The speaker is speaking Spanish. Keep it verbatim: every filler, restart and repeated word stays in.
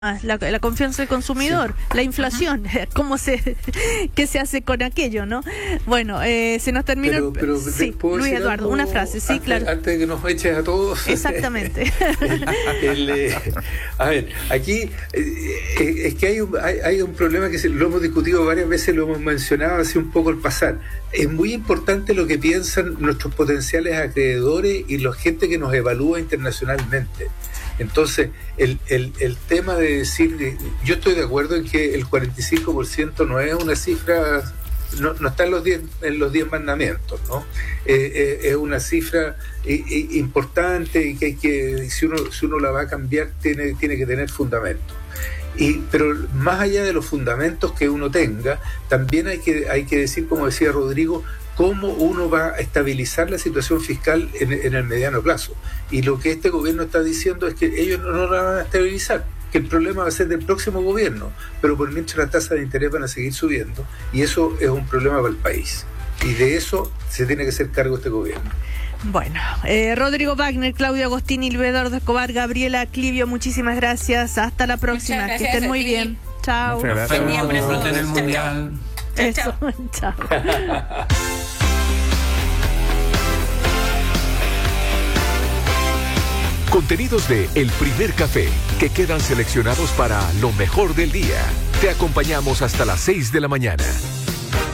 La, la confianza del consumidor, sí. La inflación, uh-huh. ¿Cómo se, qué se hace con aquello, no? Bueno, eh, se nos terminó. Pero, pero, sí, Luis Eduardo, una frase, sí, antes, claro. Antes de que nos eches a todos. Exactamente. el, el, eh, a ver, aquí eh, es que hay un, hay, hay un problema que se, lo hemos discutido varias veces, lo hemos mencionado hace un poco al pasar. Es muy importante lo que piensan nuestros potenciales acreedores y la gente que nos evalúa internacionalmente. Entonces, el, el, el tema de decir, yo estoy de acuerdo en que el cuarenta y cinco por ciento no es una cifra, no, no está en los diez en los diez mandamientos, ¿no? Eh, eh, es una cifra eh, eh, importante y que hay que, si uno, si uno la va a cambiar, tiene, tiene que tener fundamento. Y, pero más allá de los fundamentos que uno tenga, también hay que, hay que decir, como decía Rodrigo, cómo uno va a estabilizar la situación fiscal en, en el mediano plazo. Y lo que este gobierno está diciendo es que ellos no, no la van a estabilizar, que el problema va a ser del próximo gobierno, pero por mientras las tasas de interés van a seguir subiendo, y eso es un problema para el país. Y de eso se tiene que hacer cargo este gobierno. Bueno, eh, Rodrigo Wagner, Claudio Agostini, Eduardo Escobar, Gabriela Clivio, muchísimas gracias. Hasta la próxima. Que estén muy bien. Chao. Disfruten el mundial. Eso, chao. Contenidos de El Primer Café, que quedan seleccionados para lo mejor del día. Te acompañamos hasta las seis de la mañana.